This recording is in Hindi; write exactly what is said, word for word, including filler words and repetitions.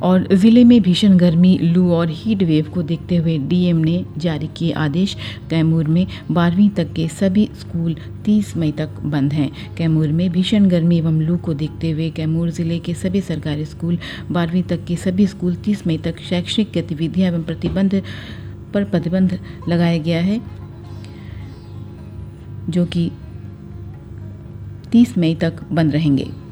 और ज़िले में भीषण गर्मी, लू और हीट वेव को देखते हुए डीएम ने जारी किए आदेश। कैमूर में बारहवीं तक के सभी स्कूल तीस मई तक बंद हैं। कैमूर में भीषण गर्मी एवं लू को देखते हुए कैमूर ज़िले के सभी सरकारी स्कूल, बारहवीं तक के सभी स्कूल तीस मई तक शैक्षणिक गतिविधियां एवं प्रतिबंध पर प्रतिबंध लगाया गया है, जो कि तीस मई तक बंद रहेंगे।